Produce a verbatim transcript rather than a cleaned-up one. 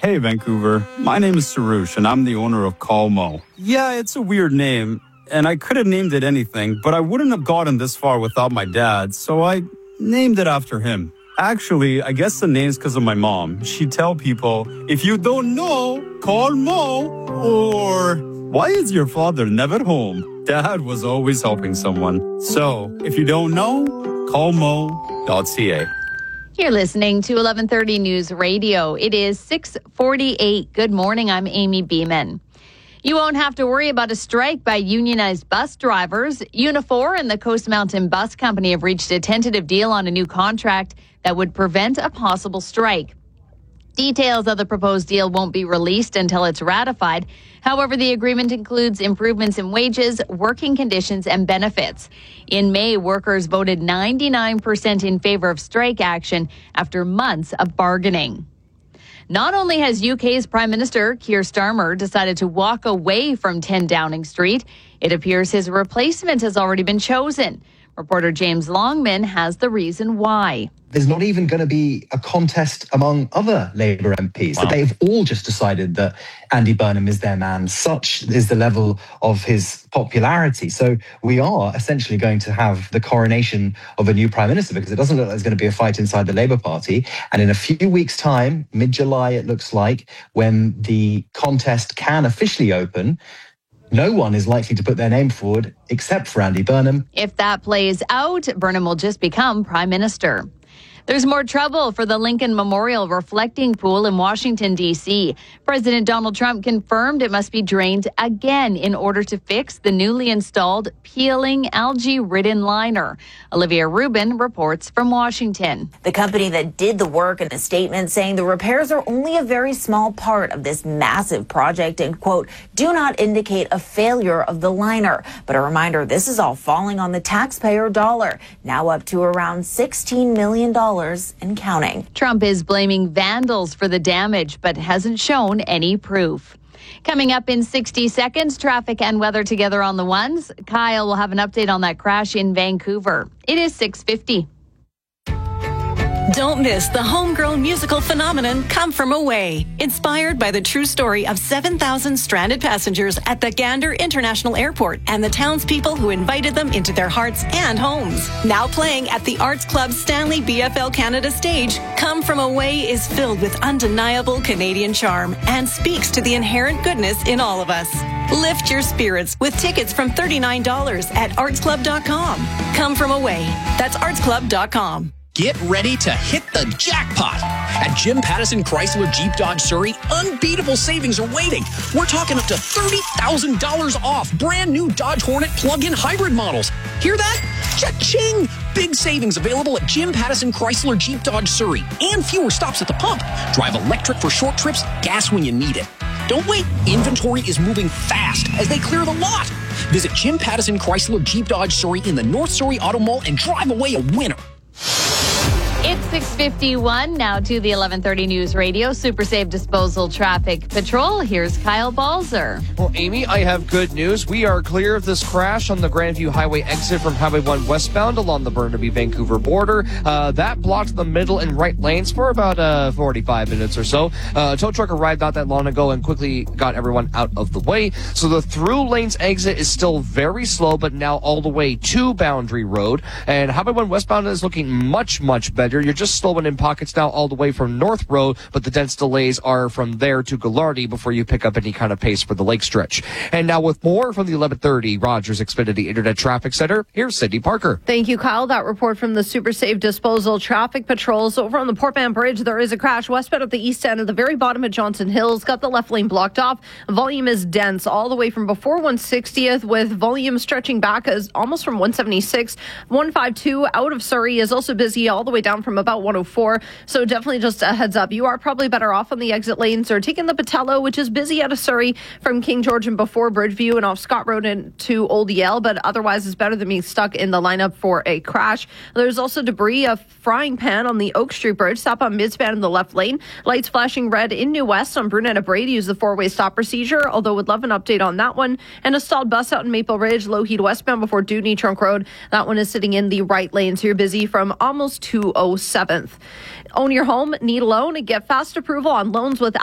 Hey, Vancouver. My name is Sarush, and I'm the owner of Call Mo. Yeah, it's a weird name, and I could have named it anything, but I wouldn't have gotten this far without my dad, so I named it after him. Actually, I guess the name's because of my mom. She'd tell people, if you don't know, call Mo, or why is your father never home? Dad was always helping someone. So, if you don't know, call mo dot c a. You're listening to eleven thirty News Radio. It is six forty-eight. Good morning. I'm Amy Beeman. You won't have to worry about a strike by unionized bus drivers. Unifor and the Coast Mountain Bus Company have reached a tentative deal on a new contract that would prevent a possible strike. Details of the proposed deal won't be released until it's ratified. However, the agreement includes improvements in wages, working conditions, and benefits. In May, workers voted ninety-nine percent in favor of strike action after months of bargaining. Not only has U K's Prime Minister Keir Starmer decided to walk away from ten Downing Street, it appears his replacement has already been chosen. Reporter James Longman has the reason why. There's not even going to be a contest among other Labour M Ps. Wow. They've all just decided that Andy Burnham is their man. Such is the level of his popularity. So we are essentially going to have the coronation of a new Prime Minister, because it doesn't look like there's going to be a fight inside the Labour Party. And in a few weeks' time, mid-July it looks like, when the contest can officially open, no one is likely to put their name forward except for Andy Burnham. If that plays out, Burnham will just become Prime Minister. There's more trouble for the Lincoln Memorial Reflecting Pool in Washington, D C President Donald Trump confirmed it must be drained again in order to fix the newly installed peeling, algae-ridden liner. Olivia Rubin reports from Washington. The company that did the work in a statement saying the repairs are only a very small part of this massive project and, quote, do not indicate a failure of the liner. But a reminder, this is all falling on the taxpayer dollar, now up to around sixteen million dollars. And counting. Trump is blaming vandals for the damage, but hasn't shown any proof. Coming up in sixty seconds, traffic and weather together on the ones. Kyle will have an update on that crash in Vancouver. It is six fifty. Don't miss the homegrown musical phenomenon Come From Away, inspired by the true story of seven thousand stranded passengers at the Gander International Airport and the townspeople who invited them into their hearts and homes. Now playing at the Arts Club Stanley B F L Canada stage, Come From Away is filled with undeniable Canadian charm and speaks to the inherent goodness in all of us. Lift your spirits with tickets from thirty-nine dollars at arts club dot com. Come From Away. That's arts club dot com. Get ready to hit the jackpot. At Jim Pattison Chrysler Jeep Dodge Surrey, unbeatable savings are waiting. We're talking up to thirty thousand dollars off brand new Dodge Hornet plug-in hybrid models. Hear that? Cha-ching! Big savings available at Jim Pattison Chrysler Jeep Dodge Surrey, and fewer stops at the pump. Drive electric for short trips, gas when you need it. Don't wait. Inventory is moving fast as they clear the lot. Visit Jim Pattison Chrysler Jeep Dodge Surrey in the North Surrey Auto Mall and drive away a winner. It's six fifty-one, now to the eleven thirty News Radio Super Safe Disposal Traffic Patrol. Here's Kyle Balzer. Well, Amy, I have good news. We are clear of this crash on the Grandview Highway exit from Highway one westbound along the Burnaby-Vancouver border. Uh, that blocked the middle and right lanes for about uh, forty-five minutes or so. Uh, a tow truck arrived not that long ago and quickly got everyone out of the way. So the through lanes exit is still very slow, but now all the way to Boundary Road. And Highway one westbound is looking much, much better. You're just slowing in pockets now all the way from North Road, but the dense delays are from there to Gallardi before you pick up any kind of pace for the lake stretch. And now with more from the eleven thirty Rogers Xfinity Internet Traffic Center, here's Cindy Parker. Thank you, Kyle. That report from the Super Safe Disposal Traffic Patrols. Over on the Portman Bridge, there is a crash westbound at the east end at the very bottom of Johnson Hills. Got the left lane blocked off. Volume is dense all the way from before one sixtieth, with volume stretching back as almost from one seventy-six. one fifty-two out of Surrey is also busy all the way down from about one oh four. So definitely just a heads up. You are probably better off on the exit lanes or taking the Patello, which is busy out of Surrey from King George and before Bridgeview and off Scott Road into Old Yale, but otherwise it's better than being stuck in the lineup for a crash. There's also debris, a frying pan on the Oak Street Bridge. Stop on midspan in the left lane. Lights flashing red in New West on Brunetta Brady. Use the four-way stop procedure, although would love an update on that one. And a stalled bus out in Maple Ridge, Lougheed westbound before Dewdney Trunk Road. That one is sitting in the right lane, so you're busy from almost two oh seventh. Own your home, need a loan, and get fast approval on loans with